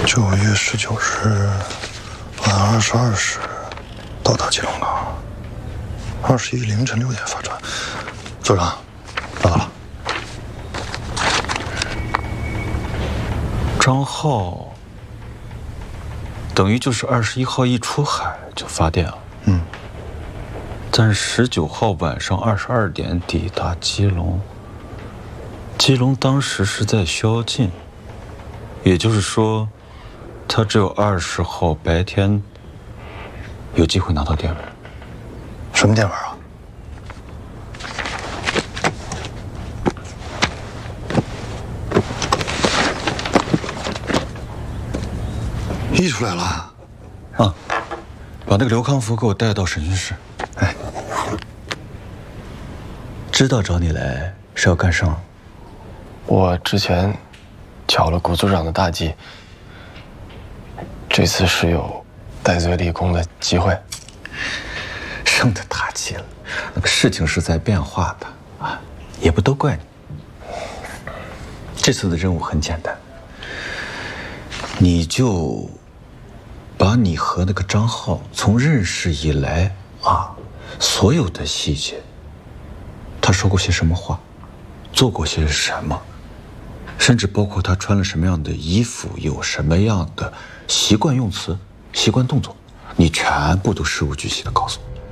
9月19日晚22时到达吉隆港，21凌晨6点发船。组长，到了。 张浩等于就是21号一出海就发电了。但是19号晚上22点抵达基隆。基隆当时是在宵禁，也就是说，他只有20号白天有机会拿到电文。 什么电文啊？译出来了。 啊，把那个刘康福给我带到审讯室。 哎， 知道找你来是要干什么？ 我之前抢了谷组长的大计，这次是有戴罪立功的机会。 升得大气了，那个事情是在变化的啊，也不都怪你。这次的任务很简单，你就把你和那个张浩从认识以来啊，所有的细节，他说过些什么话，做过些什么，甚至包括他穿了什么样的衣服，有什么样的习惯用词、习惯动作，你全部都事无巨细的告诉我。